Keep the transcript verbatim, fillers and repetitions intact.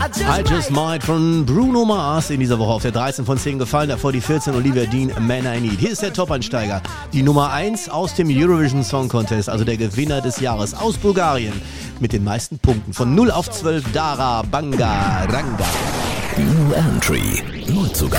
I Just Might von Bruno Mars in dieser Woche auf der dreizehn von zehn gefallen, davor die vierzehn Olivia Dean, Man I Need. Hier ist der Top-Einsteiger, die Nummer eins aus dem Eurovision Song Contest, also der Gewinner des Jahres aus Bulgarien mit den meisten Punkten von null auf zwölf, Dara Banga Ranga. New Entry, Neuzugang.